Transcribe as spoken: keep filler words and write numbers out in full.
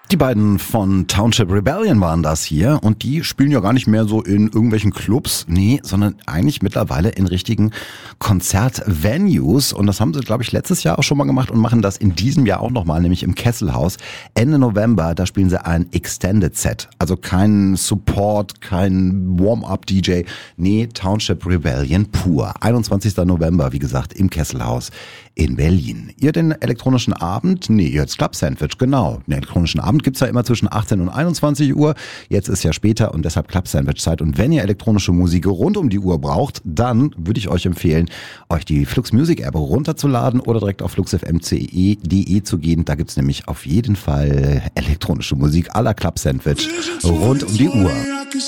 Die beiden von Township Rebellion waren das hier und die spielen ja gar nicht mehr so in irgendwelchen Clubs, nee, sondern eigentlich mittlerweile in richtigen Konzertvenues und das haben sie, glaube ich, letztes Jahr auch schon mal gemacht und machen das in diesem Jahr auch nochmal, nämlich im Kesselhaus. Ende November, da spielen sie ein Extended Set, also kein Support, kein Warm-Up-D J, nee, Township Rebellion pur. einundzwanzigster November, wie gesagt, im Kesselhaus in Berlin. Ihr den elektronischen Abend? Nee, jetzt Club Sandwich, genau. Den elektronischen Abend gibt's ja immer zwischen achtzehn und einundzwanzig Uhr. Jetzt ist ja später und deshalb Club Sandwich Zeit. Und wenn ihr elektronische Musik rund um die Uhr braucht, dann würde ich euch empfehlen, euch die Flux Music App runterzuladen oder direkt auf flux f m punkt d e zu gehen. Da gibt's nämlich auf jeden Fall elektronische Musik à la Club Sandwich rund um die Uhr.